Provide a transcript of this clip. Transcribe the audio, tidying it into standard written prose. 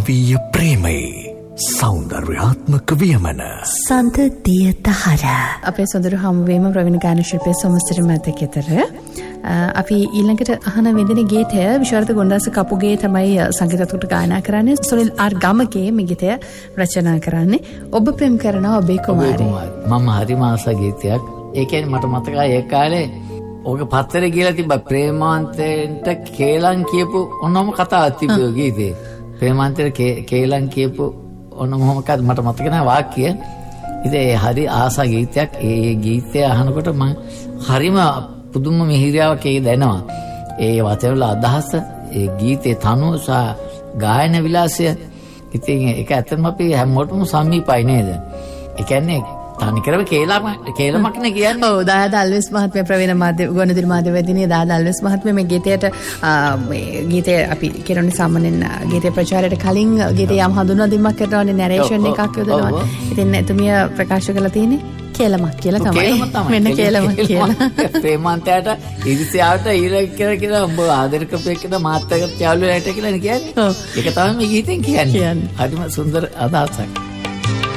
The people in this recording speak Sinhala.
මානවීය ප්‍රේමයේ සෞන්දර්යාත්මක වියමන සඳදිය දහර. අපේ සොඳුරු හමුවීම ප්‍රවීණ ගායන ශිල්පී සොමස්තර මැදකතර අපි ඊළඟට අහන වෙදින ගීතය විශාරද ගොණ්ඩාස කපුගේ තමයි සංගීතතුට ගායනා කරන්නේ. සොලිල් ආර් ගමගේ මේ ගීතය රචනා කරන්නේ. ඔබ ප්‍රේම කරනවා ඔබේ කුමාරී. මම හරිම ආස ගීතයක්. ඒ කියන්නේ මට මතකයි ඒ කාලේ ඕක පත්තරේ කියලා තිබ්බා ප්‍රේමාන්තෙන්ට කේලම් කියපු ඔන්නම කතාවක් තිබ්බේ ගීතේ. ප්‍රේමාන්තෙට කේලම් කියපු ඔන්නම මොකක්ද මට මතක නැහැ වාක්‍ය. ඉතින් ඒ හරි ආස ගීතයක්. ඒ ගීතය අහනකොට මම හරිම පුදුම මිහිරියාවක් ඒක දැනෙනවා. ඒ වචනවල අදහස, ඒ ගීතේ තනුව සහ ගායන විලාසය. ඉතින් ඒක ඇත්තටම අපි හැමෝටම සමීපයි නේද? ඒ කියන්නේ තනිකරම කේලමක් නේ කියන්නේ. ඔව් දායද අල්විස් මහත්මයා ප්‍රවීණ මාධ්‍ය ගුවන්විදුලි මාධ්‍යවේදිනිය දායද අල්විස් මහත්මයා මේ ගීතයට මේ ගීතය අපි කියනෝනේ සාමාන්‍යයෙන් ගීතේ ප්‍රචාරයට කලින් ගීතේ යම් හඳුන්වා දීමක් කරනවානේ නැරේෂන් එකක් යොදනවා. ඉතින් එතුමිය ප්‍රකාශ කරලා තියෙන්නේ කේලමක් කියලා තමයි. මෙන්න කේලමක් කියලා. ප්‍රේමාන්තයට ඉරිසියාවට කියලා උඹ ආදර කරපේකද මාත් එක්ක යාළුවෝ ඇට කියලා නේ කියන්නේ. ඒක තමයි මේ ගීතෙන් කියන්නේ. හරිම සුන්දර අදහසක්.